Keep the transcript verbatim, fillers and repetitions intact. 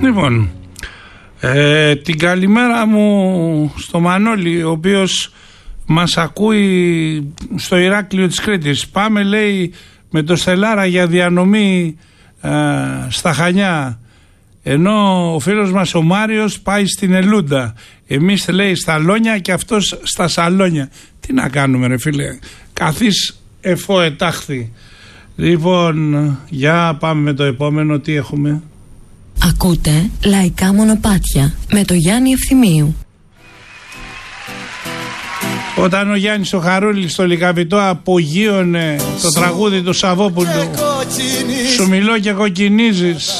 Λοιπόν, ε, την καλημέρα μου στο Μανώλη, ο οποίος μας ακούει στο Ηράκλειο της Κρήτης. Πάμε, λέει, με το Στελάρα για διανομή ε, στα Χανιά, ενώ ο φίλος μας ο Μάριος πάει στην Ελούντα. Εμείς, λέει, στα Λόνια και αυτός στα Σαλόνια. Τι να κάνουμε, ρε φίλε, καθής εφό ετάχθη. Λοιπόν, για πάμε με το επόμενο, τι έχουμε. Ακούτε Λαϊκά Μονοπάτια με το Γιάννη Ευθυμίου. Όταν ο Γιάννης ο Χαρούλης στο Λυκαβητό απογείωνε το τραγούδι του Σαββόπουλου, σου μιλώ και κοκκινίζεις,